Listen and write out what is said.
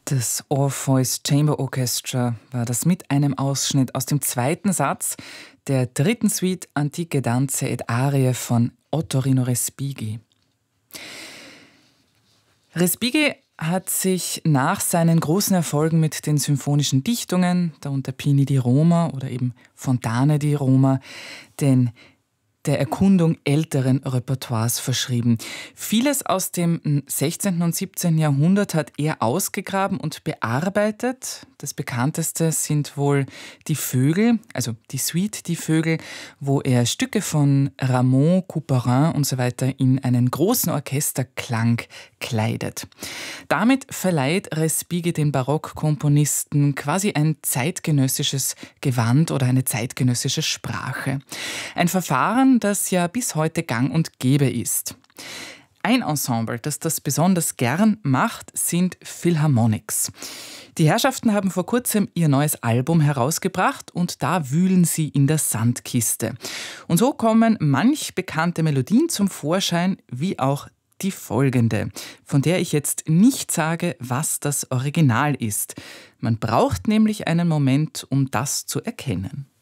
Das Orpheus Chamber Orchestra war das mit einem Ausschnitt aus dem zweiten Satz der dritten Suite Antiche Danze ed Arie von Ottorino Respighi. Respighi hat sich nach seinen großen Erfolgen mit den symphonischen Dichtungen, darunter Pini di Roma oder eben Fontane di Roma, der Erkundung älteren Repertoires verschrieben. Vieles aus dem 16. und 17. Jahrhundert hat er ausgegraben und bearbeitet. Das bekannteste sind wohl die Vögel, also die Suite Die Vögel, wo er Stücke von Rameau, Couperin und so weiter in einen großen Orchesterklang kleidet. Damit verleiht Respighi den Barockkomponisten quasi ein zeitgenössisches Gewand oder eine zeitgenössische Sprache. Ein Verfahren, das ja bis heute gang und gäbe ist. Ein Ensemble, das das besonders gern macht, sind Philharmonics. Die Herrschaften haben vor kurzem ihr neues Album herausgebracht und da wühlen sie in der Sandkiste. Und so kommen manch bekannte Melodien zum Vorschein, wie auch die folgende, von der ich jetzt nicht sage, was das Original ist. Man braucht nämlich einen Moment, um das zu erkennen.